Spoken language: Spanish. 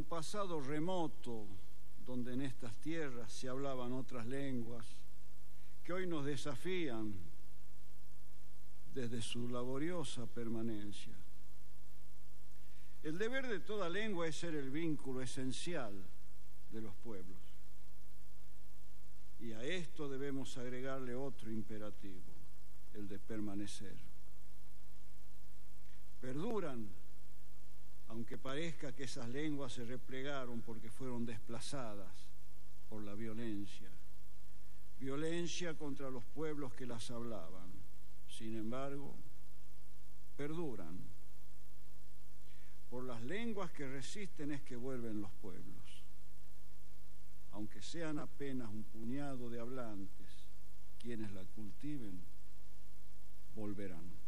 pasado remoto, donde en estas tierras se hablaban otras lenguas, que hoy nos desafían desde su laboriosa permanencia. El deber de toda lengua es ser el vínculo esencial de los pueblos. Y a esto debemos agregarle otro imperativo, el de permanecer. Perduran, aunque parezca que esas lenguas se replegaron porque fueron desplazadas por la violencia contra los pueblos que las hablaban. Sin embargo, perduran. Por las lenguas que resisten es que vuelven los pueblos. Aunque sean apenas un puñado de hablantes, quienes la cultiven, volverán.